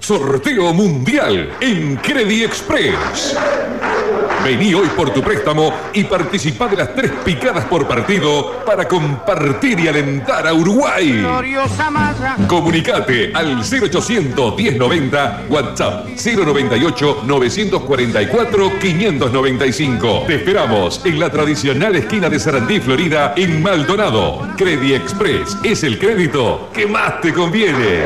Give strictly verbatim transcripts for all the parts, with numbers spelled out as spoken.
Sorteo mundial en Credit Express. Vení hoy por tu préstamo y participá de las tres picadas por partido para compartir y alentar a Uruguay. Comunicate al cero ochocientos, diez noventa, WhatsApp cero noventa y ocho, novecientos cuarenta y cuatro, quinientos noventa y cinco. Te esperamos en la tradicional esquina de Sarandí, Florida, en Maldonado. Credit Express es el crédito que más te conviene.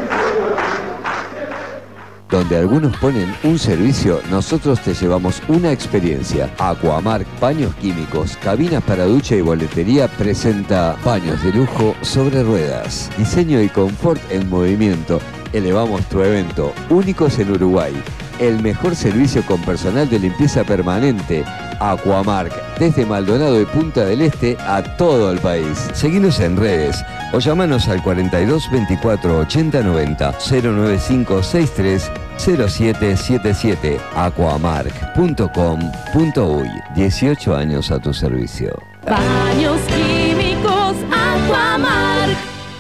Donde algunos ponen un servicio, nosotros te llevamos una experiencia. Aquamark Baños Químicos, cabinas para ducha y boletería presenta baños de lujo sobre ruedas. Diseño y confort en movimiento. Elevamos tu evento, únicos en Uruguay. El mejor servicio con personal de limpieza permanente. Aquamark, desde Maldonado y Punta del Este a todo el país. Seguinos en redes o llamanos al cuarenta y dos, veinticuatro, ochenta, noventa, cero noventa y cinco, sesenta y tres, cero siete siete siete. aquamark punto com punto uy. dieciocho años a tu servicio. Baños Químicos Aquamark.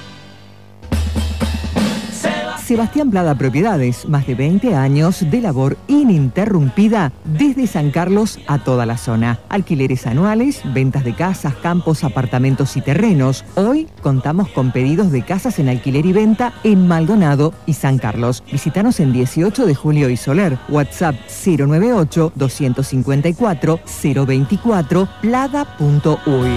Sebastián Plada Propiedades, más de veinte años de labor ininterrumpida desde San Carlos a toda la zona. Alquileres anuales, ventas de casas, campos, apartamentos y terrenos. Hoy contamos con pedidos de casas en alquiler y venta en Maldonado y San Carlos. Visítanos en dieciocho de julio y Soler. WhatsApp cero noventa y ocho, doscientos cincuenta y cuatro, cero veinticuatro, plada punto uy.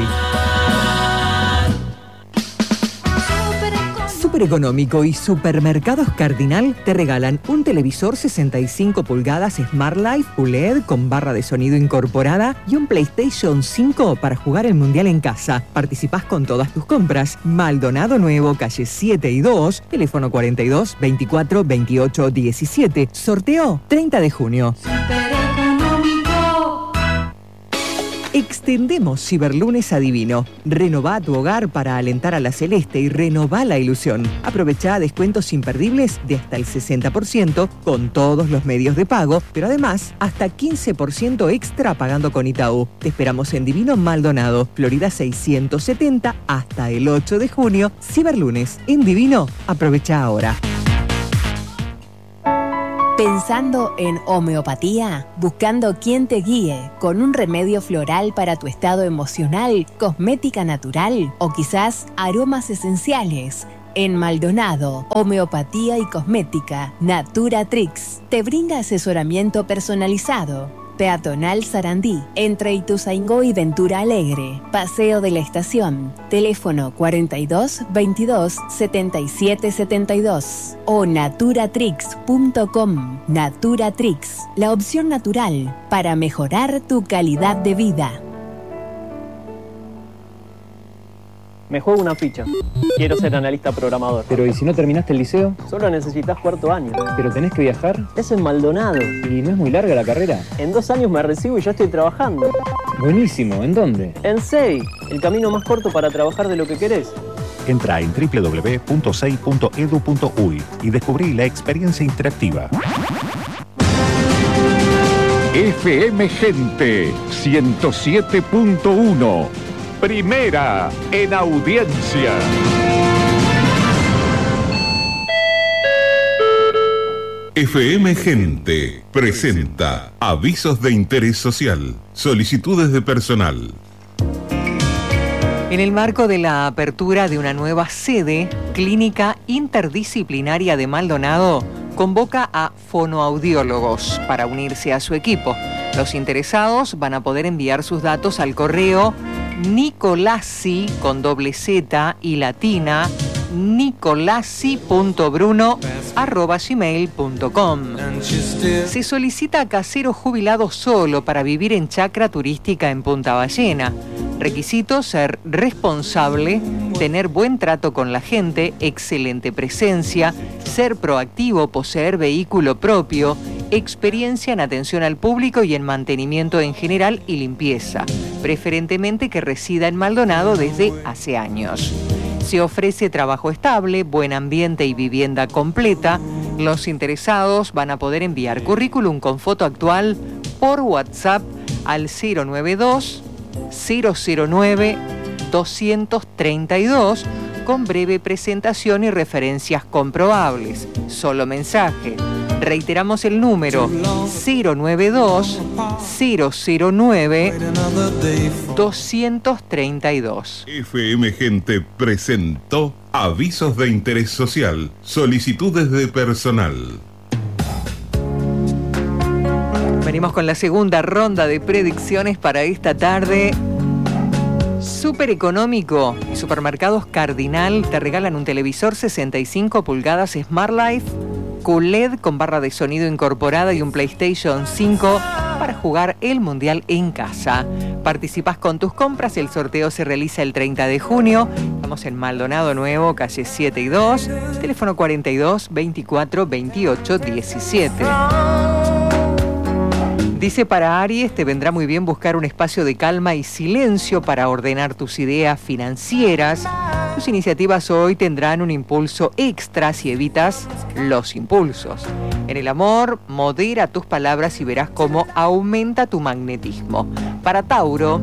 Económico y Supermercados Cardinal te regalan un televisor sesenta y cinco pulgadas Smart Life U L E D con barra de sonido incorporada y un PlayStation cinco para jugar el Mundial en casa. Participás con todas tus compras. Maldonado Nuevo, calle siete y dos, teléfono cuarenta y dos, veinticuatro, veintiocho, diecisiete. Sorteo treinta de junio. Extendemos Ciberlunes a Divino. Renová tu hogar para alentar a la celeste y renová la ilusión. Aprovechá descuentos imperdibles de hasta el sesenta por ciento con todos los medios de pago, pero además hasta quince por ciento extra pagando con Itaú. Te esperamos en Divino Maldonado, Florida seiscientos setenta, hasta el ocho de junio. Ciberlunes en Divino. Aprovecha ahora. ¿Pensando en homeopatía? ¿Buscando quien te guíe con un remedio floral para tu estado emocional, cosmética natural o quizás aromas esenciales? En Maldonado, Homeopatía y Cosmética, Naturatrix te brinda asesoramiento personalizado. Peatonal Sarandí, entre Ituzaingó y Ventura Alegre. Paseo de la Estación. Teléfono cuarenta y dos, veintidós, setenta y siete setenta y dos. O naturatrix punto com. Naturatrix, la opción natural para mejorar tu calidad de vida. Me juego una ficha. Quiero ser analista programador. Pero ¿y si no terminaste el liceo? Solo necesitas cuarto año. ¿Pero tenés que viajar? Es en Maldonado. ¿Y no es muy larga la carrera? En dos años me recibo y ya estoy trabajando. Buenísimo. ¿En dónde? En S E I, el camino más corto para trabajar de lo que querés. Entra en doble u doble u doble u punto s e i punto e d u punto u y y descubrí la experiencia interactiva. F M Gente ciento siete punto uno. Primera en audiencia. F M Gente presenta avisos de interés social, solicitudes de personal. En el marco de la apertura de una nueva sede, Clínica Interdisciplinaria de Maldonado convoca a fonoaudiólogos para unirse a su equipo. Los interesados van a poder enviar sus datos al correo Nicolasi con doble Z y latina nicolasi punto bruno arroba gmail punto com. Se solicita a casero jubilado solo para vivir en chacra turística en Punta Ballena. Requisitos: ser responsable, tener buen trato con la gente, excelente presencia, ser proactivo, poseer vehículo propio, experiencia en atención al público y en mantenimiento en general y limpieza, preferentemente que resida en Maldonado desde hace años. Se ofrece trabajo estable, buen ambiente y vivienda completa. Los interesados van a poder enviar currículum con foto actual por WhatsApp al cero noventa y dos, cero cero nueve, doscientos treinta y dos, con breve presentación y referencias comprobables. Solo mensaje. Reiteramos el número cero nueve dos, cero cero nueve, doscientos treinta y dos. F M Gente presentó Avisos de Interés Social, solicitudes de personal. Venimos con la segunda ronda de predicciones para esta tarde. Súper económico. Supermercados Cardinal te regalan un televisor sesenta y cinco pulgadas Smart Life Q L E D con barra de sonido incorporada y un PlayStation cinco para jugar el Mundial en casa. Participas con tus compras, el sorteo se realiza el treinta de junio. Estamos en Maldonado Nuevo, calle siete y dos, teléfono cuarenta y dos, veinticuatro, veintiocho, diecisiete. Dice para Aries, te vendrá muy bien buscar un espacio de calma y silencio para ordenar tus ideas financieras. Tus iniciativas hoy tendrán un impulso extra si evitas los impulsos. En el amor, modera tus palabras y verás cómo aumenta tu magnetismo. Para Tauro,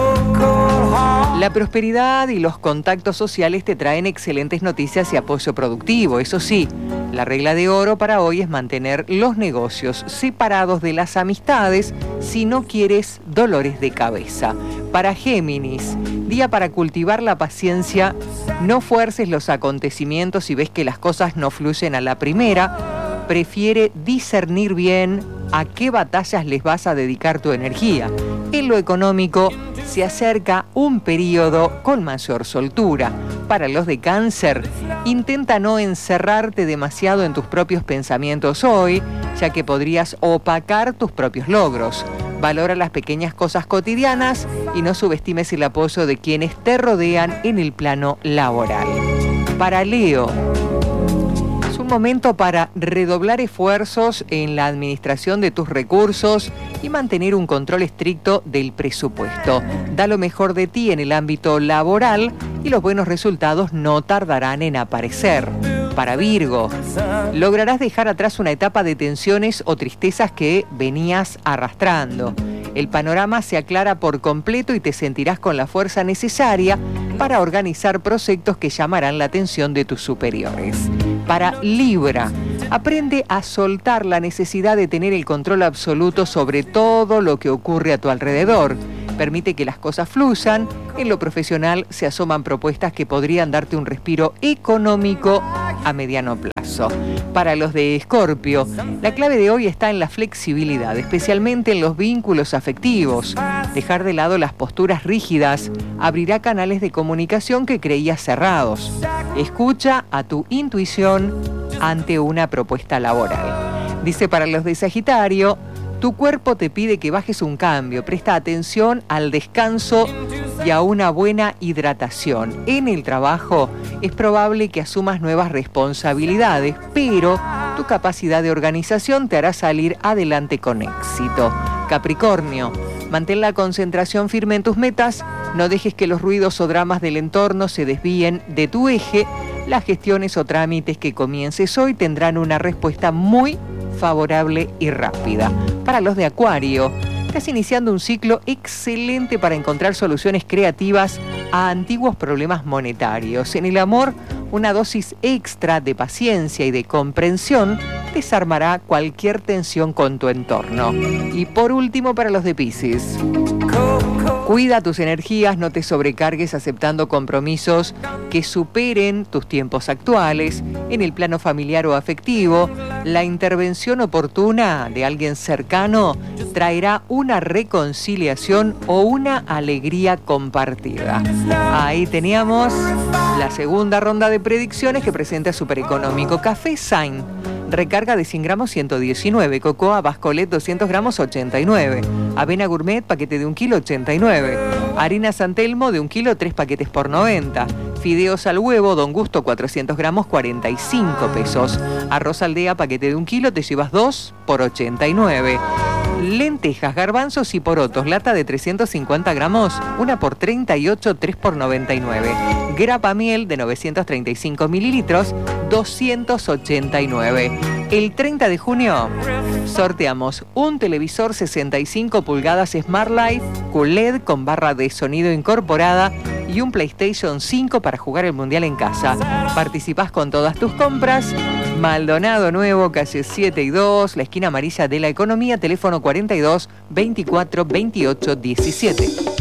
la prosperidad y los contactos sociales te traen excelentes noticias y apoyo productivo. Eso sí, la regla de oro para hoy es mantener los negocios separados de las amistades si no quieres dolores de cabeza. Para Géminis, día para cultivar la paciencia, no fuerces los acontecimientos si ves que las cosas no fluyen a la primera. Prefiere discernir bien a qué batallas les vas a dedicar tu energía. En lo económico, se acerca un periodo con mayor soltura. Para los de Cáncer, intenta no encerrarte demasiado en tus propios pensamientos hoy, ya que podrías opacar tus propios logros. Valora las pequeñas cosas cotidianas y no subestimes el apoyo de quienes te rodean en el plano laboral. Para Leo, es un momento para redoblar esfuerzos en la administración de tus recursos y mantener un control estricto del presupuesto. Da lo mejor de ti en el ámbito laboral y los buenos resultados no tardarán en aparecer. Para Virgo, lograrás dejar atrás una etapa de tensiones o tristezas que venías arrastrando. El panorama se aclara por completo y te sentirás con la fuerza necesaria para organizar proyectos que llamarán la atención de tus superiores. Para Libra, aprende a soltar la necesidad de tener el control absoluto sobre todo lo que ocurre a tu alrededor. Permite que las cosas fluyan. En lo profesional se asoman propuestas que podrían darte un respiro económico a mediano plazo. Para los de Escorpio, la clave de hoy está en la flexibilidad, especialmente en los vínculos afectivos. Dejar de lado las posturas rígidas abrirá canales de comunicación que creías cerrados. Escucha a tu intuición ante una propuesta laboral. Dice para los de Sagitario, tu cuerpo te pide que bajes un cambio, presta atención al descanso y a una buena hidratación. En el trabajo es probable que asumas nuevas responsabilidades, pero tu capacidad de organización te hará salir adelante con éxito. Capricornio, mantén la concentración firme en tus metas, no dejes que los ruidos o dramas del entorno se desvíen de tu eje. Las gestiones o trámites que comiences hoy tendrán una respuesta muy favorable y rápida. Para los de Acuario, estás iniciando un ciclo excelente para encontrar soluciones creativas a antiguos problemas monetarios. En el amor, una dosis extra de paciencia y de comprensión desarmará cualquier tensión con tu entorno. Y por último, para los de Piscis, cuida tus energías, no te sobrecargues aceptando compromisos que superen tus tiempos actuales. En el plano familiar o afectivo, la intervención oportuna de alguien cercano traerá una reconciliación o una alegría compartida. Ahí teníamos la segunda ronda de predicciones que presenta Supereconómico. Café Sain, recarga de cien gramos ciento diecinueve, cocoa Bascolet doscientos gramos ochenta y nueve, avena gourmet paquete de un kilo ochenta y nueve, harina San Telmo de un kilo tres paquetes por noventa, fideos al huevo Don Gusto cuatrocientos gramos cuarenta y cinco pesos, arroz Aldea paquete de un kilo te llevas dos por ochenta y nueve, lentejas, garbanzos y porotos lata de trescientos cincuenta gramos una por treinta y ocho, tres por noventa y nueve, grapa miel de novecientos treinta y cinco mililitros doscientos ochenta y nueve. El treinta de junio sorteamos un televisor sesenta y cinco pulgadas Smart Life Q L E D con barra de sonido incorporada y un PlayStation cinco para jugar el Mundial en casa. Participás con todas tus compras. Maldonado Nuevo, calle siete y dos, la esquina amarilla de la Economía, teléfono cuarenta y dos, veinticuatro, veintiocho, diecisiete.